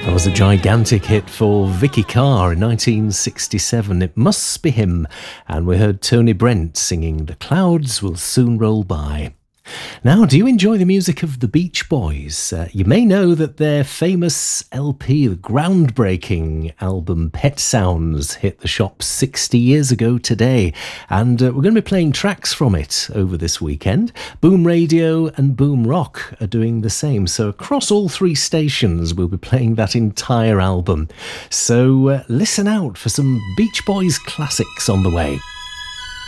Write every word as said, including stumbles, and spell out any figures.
That was a gigantic hit for Vicky Carr in nineteen sixty-seven. It Must Be Him. And we heard Tony Brent singing The Clouds Will Soon Roll By. Now, do you enjoy the music of the Beach Boys? Uh, you may know that their famous L P, the groundbreaking album Pet Sounds, hit the shops sixty years ago today. And uh, we're going to be playing tracks from it over this weekend. Boom Radio and Boom Rock are doing the same. So across all three stations, we'll be playing that entire album. So uh, listen out for some Beach Boys classics on the way.